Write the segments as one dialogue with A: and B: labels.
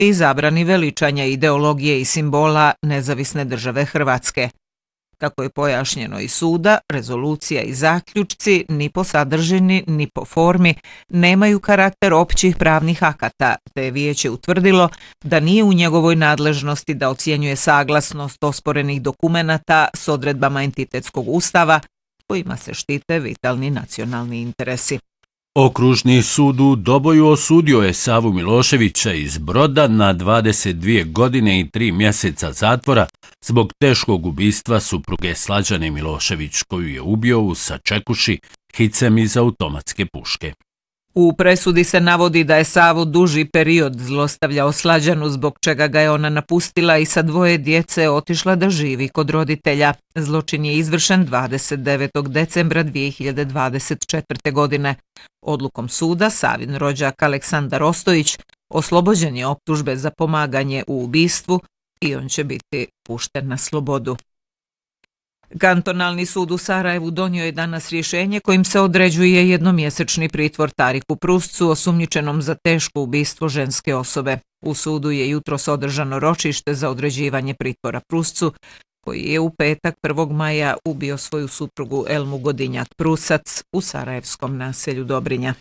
A: i zabrani veličanja ideologije i simbola Nezavisne države Hrvatske. Kako je pojašnjeno iz suda, rezolucija i zaključci ni po sadržini ni po formi nemaju karakter općih pravnih akata, te je vijeće utvrdilo da nije u njegovoj nadležnosti da ocjenjuje saglasnost osporenih dokumenata s odredbama entitetskog ustava kojima se štite vitalni nacionalni interesi.
B: Okružni sud u Doboju osudio je Savu Miloševića iz Broda na 22 godine i 3 mjeseca zatvora zbog teškog ubistva supruge Slađane Milošević, koju je ubio u sačekuši hicem iz automatske puške.
A: U presudi se navodi da je Savo duži period zlostavljao Slađanu, zbog čega ga je ona napustila i sa 2 djece otišla da živi kod roditelja. Zločin je izvršen 29. decembra 2024. godine. Odlukom suda Savin rođak Aleksandar Ostojić oslobođen je optužbe za pomaganje u ubistvu i on će biti pušten na slobodu. Kantonalni sud u Sarajevu donio je danas rješenje kojim se određuje jednomjesečni pritvor Tariku Pruscu, osumnjičenom za teško ubistvo ženske osobe. U sudu je jutros održano ročište za određivanje pritvora Pruscu, koji je u petak 1. maja ubio svoju suprugu Elmu Godinjak-Prusac u sarajevskom naselju Dobrinja.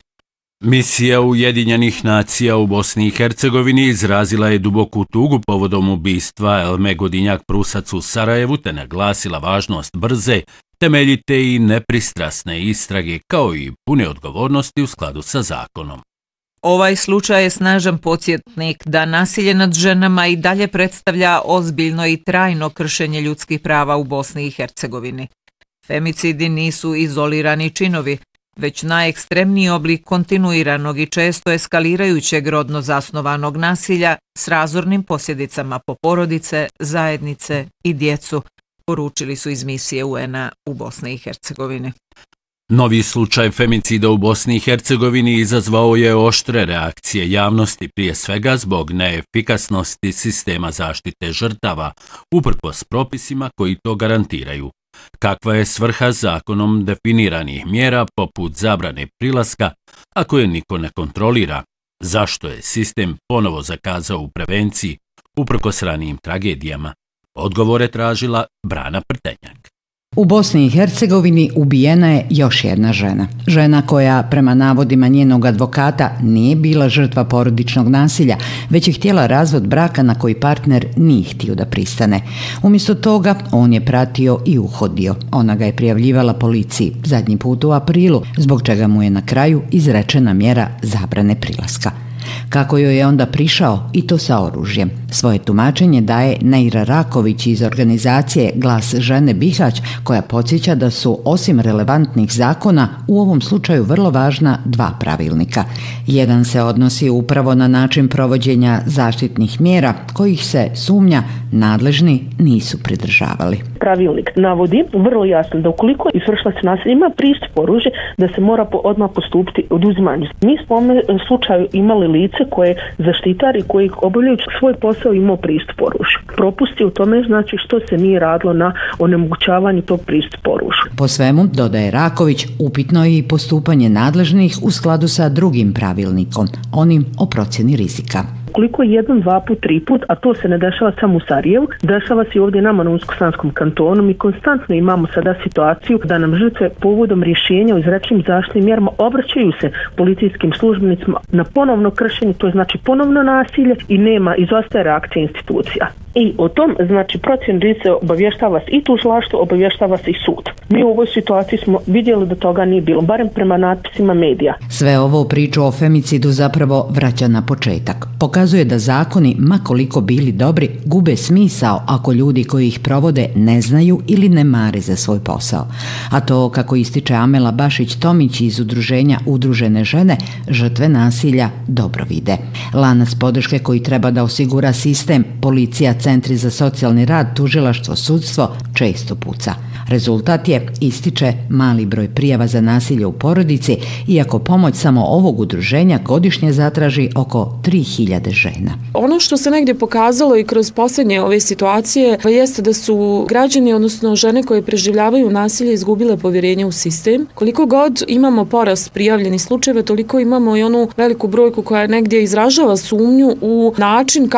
B: Misija Ujedinjenih nacija u Bosni i Hercegovini izrazila je duboku tugu povodom ubistva Elme Godinjak-Prusac u Sarajevu te naglasila važnost brze, temeljite i nepristrasne istrage kao i pune odgovornosti u skladu sa zakonom.
A: Ovaj slučaj je snažan podsjetnik da nasilje nad ženama i dalje predstavlja ozbiljno i trajno kršenje ljudskih prava u Bosni i Hercegovini. Femicidi nisu izolirani činovi, već najekstremniji oblik kontinuiranog i često eskalirajućeg rodno zasnovanog nasilja s razornim posljedicama po porodice, zajednice i djecu, poručili su iz misije UN-a u Bosni i Hercegovini.
B: Novi slučaj femicida u Bosni i Hercegovini izazvao je oštre reakcije javnosti, prije svega zbog neefikasnosti sistema zaštite žrtava, uprkos propisima koji to garantiraju. Kakva je svrha zakonom definiranih mjera poput zabrane prilaska ako je niko ne kontrolira? Zašto je sistem ponovo zakazao u prevenciji uprkos ranijim tragedijama? Odgovore tražila Brana Prtenjak.
C: U Bosni i Hercegovini ubijena je još jedna žena. Žena koja, prema navodima njenog advokata, nije bila žrtva porodičnog nasilja, već je htjela razvod braka na koji partner nije htio da pristane. Umjesto toga, on je pratio i uhodio. Ona ga je prijavljivala policiji, zadnji put u aprilu, zbog čega mu je na kraju izrečena mjera zabrane prilaska. Kako joj je onda prišao i to sa oružjem. Svoje tumačenje daje Neira Raković iz organizacije Glas žene Bihać, koja podsjeća da su osim relevantnih zakona u ovom slučaju vrlo važna 2 pravilnika. Jedan se odnosi upravo na način provođenja zaštitnih mjera kojih se sumnja nadležni nisu pridržavali.
D: Pravilnik navodi vrlo jasno da ukoliko izvršilac nasilja ima pristup oružju, da se mora odmah postupiti oduzimanju. Mi smo u ovom slučaju imali lice koje zaštitari koji obavljajući svoj posao imao pristup oružju. Propusti u tome znači što se nije radilo na onemogućavanju tog pristupa oružju.
C: Po svemu, dodaje Raković, upitno je i postupanje nadležnih u skladu sa drugim pravilnikom, onim o procjeni rizika.
D: Koliko je 1, 2 put, 3 put, a to se ne dešava samo u Sarajevu, dešava se i ovdje nama na Unsko-Sanskom kantonu. Mi konstantno imamo sada situaciju da nam žrtve povodom rješenja o izrečenim zaštitnim mjerama obraćaju se policijskim službenicima na ponovno kršenje, to je znači ponovno nasilje i nema, izostaje reakcija institucija. I o tom, znači, procjenu rizika obavještava se i tužilaštvo, obavještava se i sud. Mi u ovoj situaciji smo vidjeli da toga nije bilo, barem prema natpisima medija.
C: Sve ovo priču o femicidu zapravo vraća na početak. Pokazuje da zakoni, ma koliko bili dobri, gube smisao ako ljudi koji ih provode ne znaju ili ne mare za svoj posao. A to, kako ističe Amela Bašić-Tomić iz udruženja Udružene žene, žrtve nasilja dobro vide. Lanac podrške koji treba da osigura sistem, policija, centri za socijalni rad, tužilaštvo, sudstvo, često puca. Rezultat je, ističe, mali broj prijava za nasilje u porodici, iako pomoć samo ovog udruženja godišnje zatraži oko 3000 žena.
E: Ono što se negdje pokazalo i kroz posljednje ove situacije jeste da su građani, odnosno žene koje preživljavaju nasilje, izgubile povjerenje u sistem. Koliko god imamo porast prijavljenih slučajeva, toliko imamo i onu veliku brojku koja negdje izražava sumnju u način